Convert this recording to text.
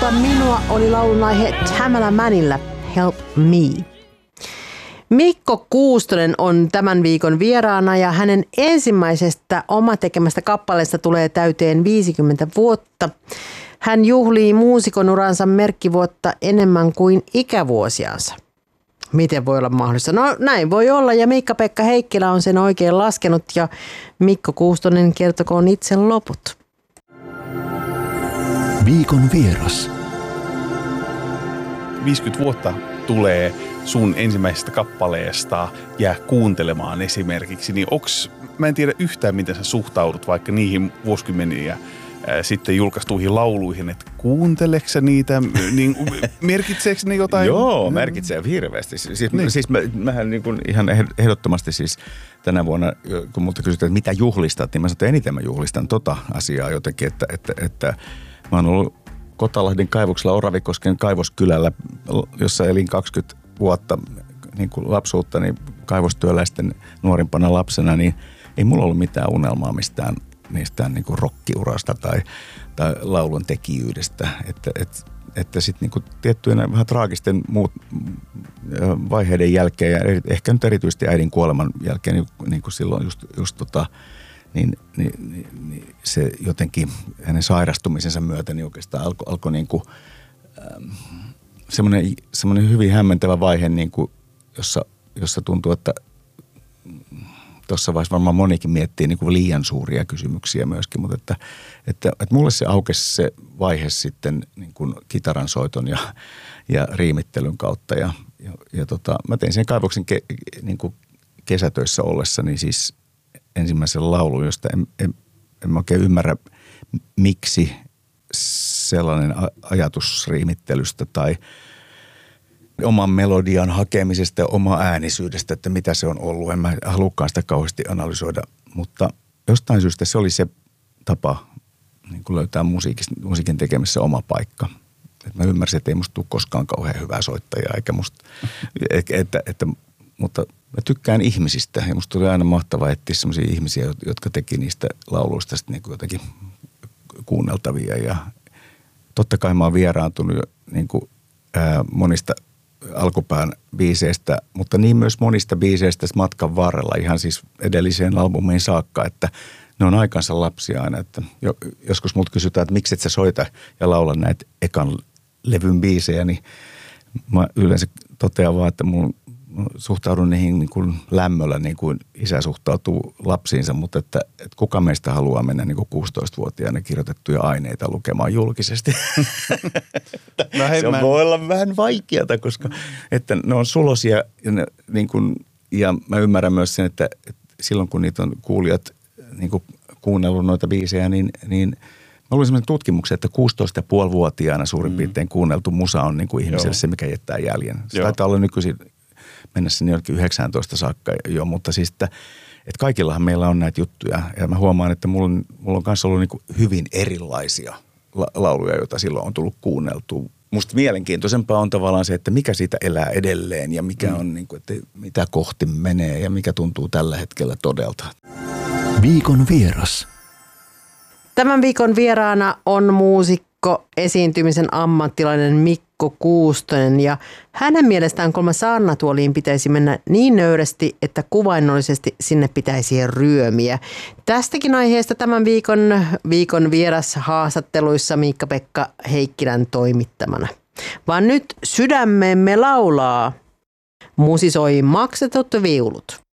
Kuuntele minua oli laulun aihe Tamala Mannilla Help Me. Mikko Kuustonen on tämän viikon vieraana ja hänen ensimmäisestä omatekemästä kappaleesta tulee täyteen 50 vuotta. Hän juhlii muusikon uransa merkkivuotta enemmän kuin ikävuosiansa. Miten voi olla mahdollista? No näin voi olla ja Miikka-Pekka Heikkilä on sen oikein laskenut ja Mikko Kuustonen kertokoon itse loput. Viikon vieras. 50 vuotta tulee sun ensimmäisestä kappaleesta Jää kuuntelemaan esimerkiksi, niin mä en tiedä yhtään, miten sä suhtaudut vaikka niihin vuosikymmeniä sitten julkaistuihin lauluihin, että kuunteleksä sä niitä, niin merkitseekö ne jotain? Joo, merkitsee hirveästi. Siis mähän niin kuin ihan ehdottomasti siis tänä vuonna, kun multa kysytään, että mitä juhlistat, niin mä sanon, että eniten mä juhlistan tota asiaa jotenkin, että mä oon ollut Kotalahden kaivoksella Oravikosken kaivoskylällä, jossa elin 20 vuotta niin kuin lapsuutta, niin kaivostyöläisten nuorimpana lapsena, niin ei mulla ollut mitään unelmaa mistään niin kuin rockiurasta tai laulun tekijyydestä. Että sitten niin kuin tiettyjen vähän traagisten vaiheiden jälkeen ja ehkä nyt erityisesti äidin kuoleman jälkeen, niin kuin silloin niin se jotenkin hänen sairastumisensa myötä niin oikeastaan alkoi niin kuin semmoinen hyvin hämmentävä vaihe, niin kuin, jossa tuntuu, että tuossa vaiheessa varmaan monikin miettii niin kuin liian suuria kysymyksiä myöskin, mutta että mulle se aukesi se vaihe sitten niin kuin kitaran soiton ja riimittelyn kautta ja mä tein sen kaivoksen niin kuin kesätöissä ollessani siis ensimmäisen laulun, josta en oikein ymmärrä, miksi sellainen ajatus riimittelystä tai oman melodian hakemisesta ja oma äänisyydestä, että mitä se on ollut. En mä halukaan sitä kauheasti analysoida, mutta jostain syystä se oli se tapa niin kuin löytää musiikin tekemisessä oma paikka. Et mä ymmärsin, että ei musta tule koskaan kauhean hyvää soittajaa, eikä musta, mutta mä tykkään ihmisistä ja musta tuli aina mahtavaa etsiä sellaisia ihmisiä, jotka teki niistä lauluista sitten niin kuin jotenkin kuunneltavia ja totta kai mä oon vieraantunut niin kuin, monista alkupään biiseistä, mutta niin myös monista biiseistä matkan varrella ihan siis edelliseen albumiin saakka, että ne on aikansa lapsia aina, että joskus multa kysytään, että miksi et sä soita ja laula näitä ekan levyn biisejä, niin mä yleensä totean vaan, että mun suhtaudun niihin niin kuin lämmöllä niin kuin isä suhtautuu lapsiinsa, mutta että kuka meistä haluaa mennä niin kuin 16-vuotiaana kirjoitettuja aineita lukemaan julkisesti. Se voi olla vähän vaikeata, koska että ne on sulosia ja mä ymmärrän myös sen, että silloin kun niitä on kuulijat niin kuin kuunnellut noita biisejä, niin mä luin sellaisen tutkimuksen, että 16,5-vuotiaana suurin piirtein kuunneltu musa on niin kuin ihmiselle se, mikä jättää jäljen. Se taitaa olla nykyisin mennä sinne jonnekin 19 saakka jo, mutta siis, että kaikillahan meillä on näitä juttuja. Ja mä huomaan, että mulla on kanssa ollut niin kuin hyvin erilaisia lauluja, joita silloin on tullut kuunneltua. Musta mielenkiintoisempaa on tavallaan se, että mikä siitä elää edelleen ja mikä on, niin kuin, että mitä kohti menee ja mikä tuntuu tällä hetkellä todelta. Viikon vieras. Tämän viikon vieraana on muusikko, esiintymisen ammattilainen Mikko Kuustonen ja hänen mielestään kolme saarnatuoliin pitäisi mennä niin nöyrästi, että kuvainnollisesti sinne pitäisi ryömiä. Tästäkin aiheesta tämän viikon vieras haastatteluissa Miikka-Pekka Heikkilän toimittamana. Vaan nyt sydämemme laulaa. Musisoi maksetut viulut.